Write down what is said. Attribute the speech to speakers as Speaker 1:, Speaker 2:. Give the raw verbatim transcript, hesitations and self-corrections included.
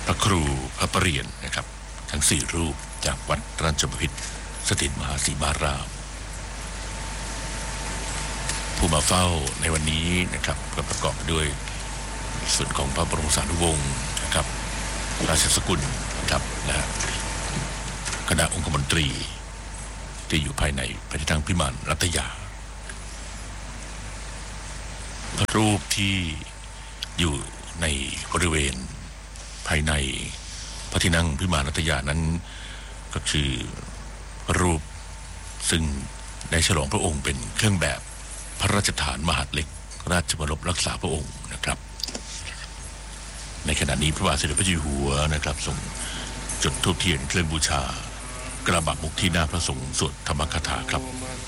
Speaker 1: พระครูพระประเรียนนะครับทั้งสี่รูปจากวัดราชบพิตรสถิตมหาสีมารามผู้มาเฝ้าในวันนี้นะครับก็ประกอบด้วยส่วนของพระบรมสารีวงศ์นะครับราชสกุลครับและคณะองคมนตรีที่อยู่ภายในพระที่นั่งพิมานรัตยาพระรูปที่อยู่ในบริเวณภายในพระที่นั่งพิมานรัตยานั้นก็คือรูปซึ่งได้ฉลองพระองค์เป็นเครื่องแบบพระราชทานมหาดเล็กราชบรมรักษาพระองค์นะครับในขณะนี้พระบาทสมเด็จพระเจ้าอยู่หัวนะครับทรงจุดธูปเทียนเครื่องบูชากระบะมุกที่หน้าพระสงฆ์สวดธรรมคาถาครับ